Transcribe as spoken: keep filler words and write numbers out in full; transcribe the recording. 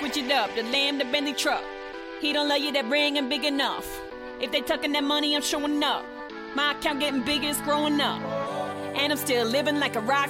switch it up, the lamb, the Bentley truck. He don't love you, that ring ain't big enough. If they tucking that money, I'm showing up. My account getting bigger, it's growing up. And I'm still living like a rock